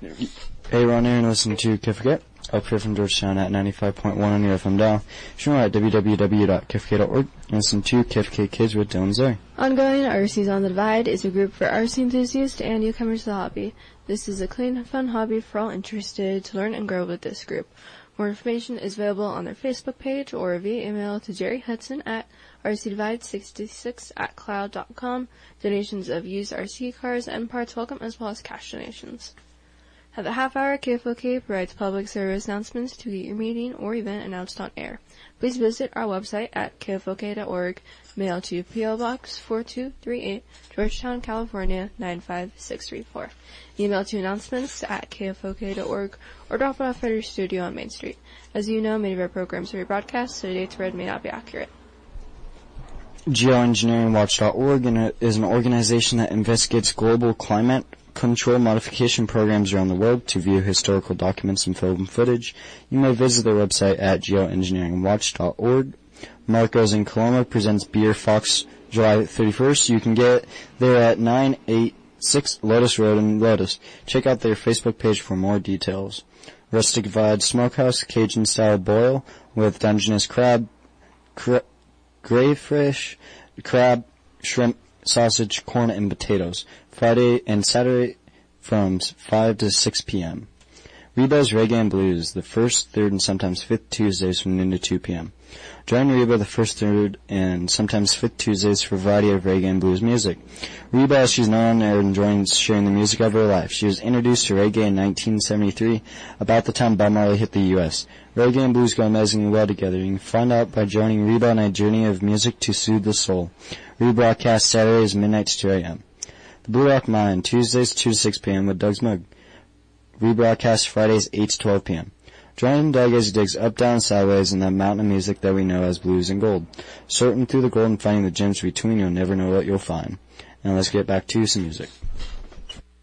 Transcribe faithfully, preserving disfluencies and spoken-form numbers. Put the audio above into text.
Hey, Ron here, and listen to Kifkit, up here from Georgetown at ninety-five point one on your F M dial. Show at w w w dot kifkit dot org, and listen to Kifkit Kids with Dylan Zoe. Ongoing, R C's on the Divide is a group for R C enthusiasts and newcomers to the hobby. This is a clean, fun hobby for all interested to learn and grow with this group. More information is available on their Facebook page or via email to Jerry Hudson at r c divide sixty-six at cloud dot com. Donations of used R C cars and parts welcome, as well as cash donations. At the half hour, K F O K provides public service announcements to get your meeting or event announced on air. Please visit our website at k f o k dot org, mail to P O Box four two three eight, Georgetown, California nine five six three four. Email to announcements at k f o k dot org, or drop it off at our studio on Main Street. As you know, many of our programs are rebroadcast, so the dates read may not be accurate. Geoengineering Watch dot org is an organization that investigates global climate control modification programs around the world. To view historical documents and film footage, you may visit their website at geoengineering watch dot org. Marco's in Coloma presents Beer Fox July thirty-first. You can get there at nine eighty-six Lotus Road in Lotus. Check out their Facebook page for more details. Rustic Vide Smokehouse Cajun-style boil with Dungeness crab, cra- crayfish, crab, shrimp, sausage, corn, and potatoes. Friday and Saturday from five to six p.m. Reba's Reggae and Blues, the first, third, and sometimes fifth Tuesdays from noon to two p.m. Join Reba the first, third, and sometimes fifth Tuesdays for a variety of reggae and blues music. Reba, as she's known, enjoys sharing the music of her life. She was introduced to reggae in nineteen seventy-three, about the time Bob Marley hit the U S Reggae and blues go amazingly well together. You can find out by joining Reba on a journey of music to soothe the soul. Rebroadcast Saturdays midnight to two a.m. The Blue Rock Mine, Tuesdays two to six p.m. with Doug's Mug. Rebroadcast Fridays eight to twelve p.m. Join Doug as he digs up, down, sideways in that mountain of music that we know as blues and gold. Sorting through the gold and finding the gems between, you'll never know what you'll find. Now let's get back to some music.